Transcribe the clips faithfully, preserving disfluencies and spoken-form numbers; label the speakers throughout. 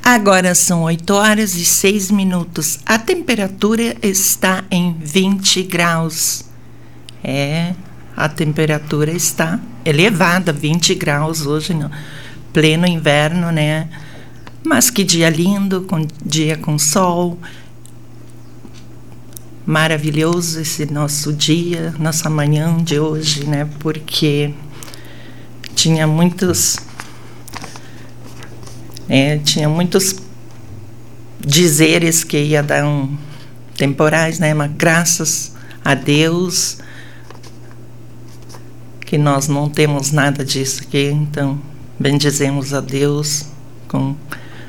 Speaker 1: Agora são oito horas e seis minutos. A temperatura está em vinte graus. É, a temperatura está elevada, vinte graus hoje, no pleno inverno, né? Mas que dia lindo, com, dia com sol. Maravilhoso esse nosso dia, nossa manhã de hoje, né? Porque tinha muitos... É, tinha muitos dizeres que ia dar um temporais, né? Mas graças a Deus que nós não temos nada disso aqui, então bendizemos a Deus com,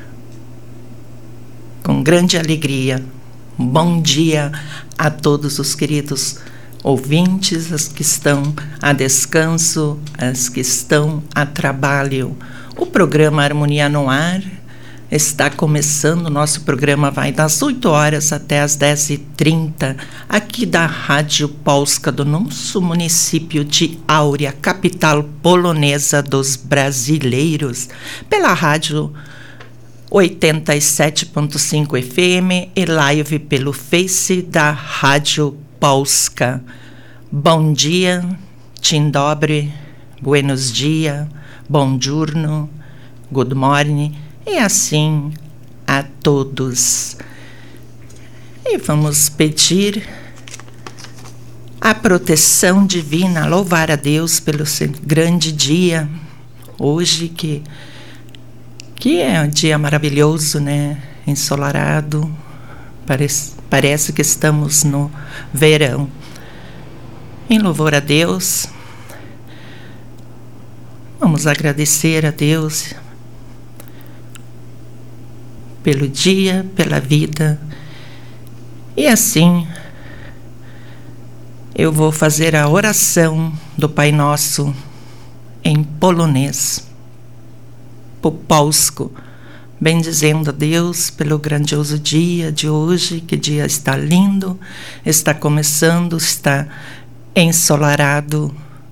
Speaker 1: com grande alegria. Um bom dia a todos os queridos ouvintes, as que estão a descanso, as que estão a trabalho. O programa Harmonia no Ar está começando. O nosso programa vai das oito horas até as dez e trinta, aqui da Rádio Polska do nosso município de Áurea, capital polonesa dos brasileiros, pela rádio oitenta e sete ponto cinco F M e live pelo Face da Rádio Polska. Bom dia, dzień dobry, buenos dias, buongiorno, good morning, e assim a todos. E vamos pedir a proteção divina, louvar a Deus pelo seu grande dia, hoje que, que é um dia maravilhoso, né? Ensolarado, parece, parece que estamos no verão. Em louvor a Deus, vamos agradecer a Deus pelo dia, pela vida. E assim, eu vou fazer a oração do Pai Nosso em polonês, po polsku, bendizendo a Deus pelo grandioso dia de hoje, que dia está lindo, está começando, está ensolarado.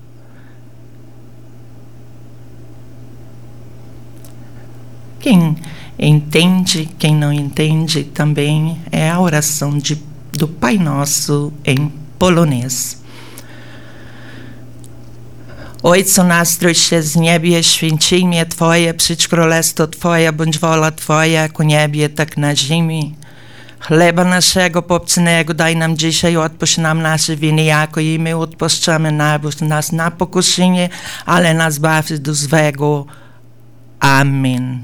Speaker 1: Quem entende, quem não entende, também é a oração de, do Pai Nosso em polonês. Ojcu nasz, któryś z niebie, święci imię Twoje, przyjdź królestwo Twoje, bądź wola Twoja, jak u niebie, tak na ziemi. Chleba naszego poprzedniego daj nam dzisiaj, odpuść nam nasze winy, jako i my odpuszczamy nas na pokuszenie, ale nas zbaw do złego. Amém.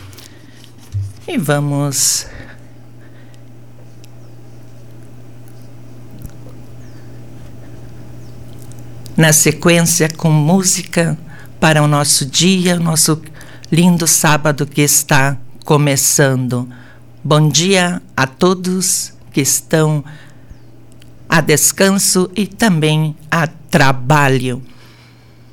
Speaker 1: E vamos na sequência com música para o nosso dia, o nosso lindo sábado que está começando. Bom dia a todos que estão a descanso e também a trabalho.